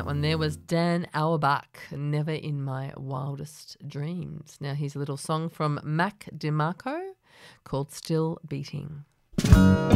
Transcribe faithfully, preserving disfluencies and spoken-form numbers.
one there was Dan Auerbach, Never in My Wildest Dreams. Now here's a little song from Mac DeMarco called Still Beating.